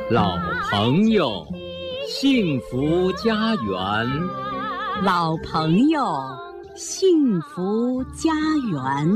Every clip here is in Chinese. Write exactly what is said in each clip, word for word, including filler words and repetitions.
老朋友，幸福家园。 老朋友，幸福家园。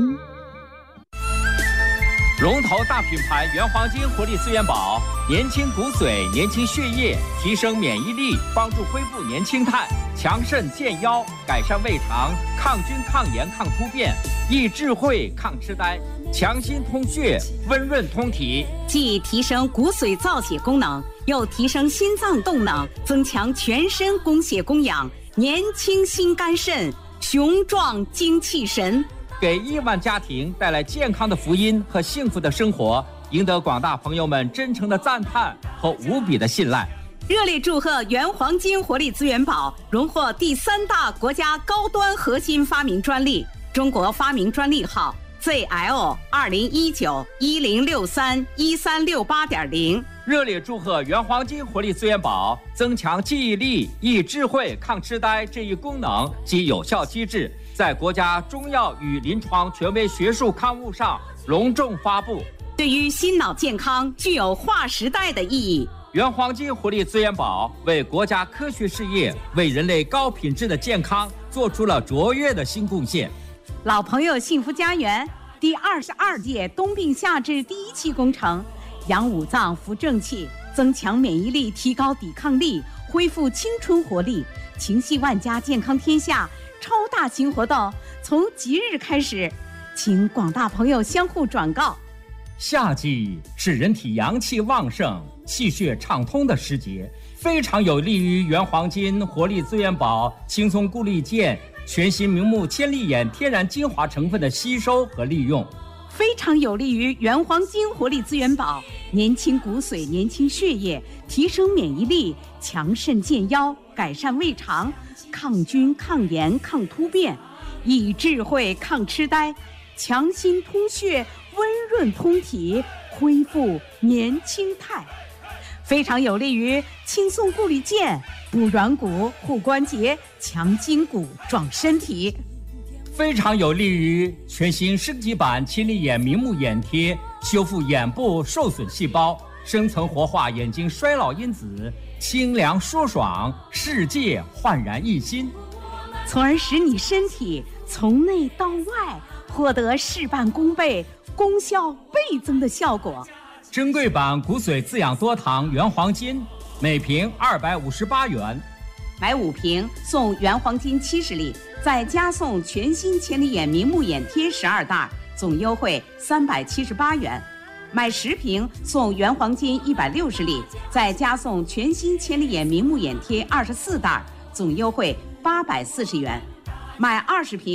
龙头大品牌原黄金活力资源宝，年轻骨髓，年轻血液，提升免疫力，帮助恢复年轻态，强肾健腰，改善胃肠，抗菌抗炎抗突变，益智慧抗痴呆，强心通血，温润通体， 既提升骨髓造血功能，又提升心脏动能，增强全身供血供氧，年轻心肝肾，雄壮精气神， 给亿万家庭带来健康的福音和幸福的生活，赢得广大朋友们真诚的赞叹和无比的信赖。 热烈祝贺原黄金活力资源宝荣获第三大国家高端核心发明专利，中国发明专利号 Z L 二零一九一零六三一三六八点零。 热烈祝贺原黄金活力资源宝增强记忆力、益智慧、抗痴呆这一功能及有效机制，在国家中药与临床权威学术刊物上隆重发布， 对于心脑健康具有划时代的意义。 原黄金活力资源宝为国家科学事业、为人类高品质的健康做出了卓越的新贡献。 老朋友幸福家园第二十二届冬病夏治第一期工程，养五脏扶正气，增强免疫力，提高抵抗力，恢复青春活力，情系万家，健康天下超大型活动从即日开始，请广大朋友相互转告。 夏季是人体阳气旺盛、气血畅通的时节，非常有利于原黄金活力资源宝轻松固力健全新明目千里眼天然精华成分的吸收和利用， 非常有利于原黄金活力资源宝年轻骨髓、年轻血液，提升免疫力，强肾健腰，改善胃肠，抗菌抗炎抗突变，益智慧抗痴呆，强心通血，温润通体，恢复年轻态，非常有利于轻松固力健，补软骨、护关节，强筋骨、壮身体， 非常有利于全新升级版千里眼明目眼贴，修复眼部受损细胞，深层活化眼睛衰老因子，清凉舒爽，世界焕然一新， 从而使你身体从内到外获得事半功倍、功效倍增的效果。 珍贵版骨髓滋养多糖原黄金，每瓶二百五十八元， 买五瓶送原黄金七十粒，再加送全新千里眼明目眼贴十二袋，总优惠三百七十八元；买十瓶送原黄金一百六十粒，再加送全新千里眼明目眼贴二十四袋，总优惠八百四十元；买二十瓶。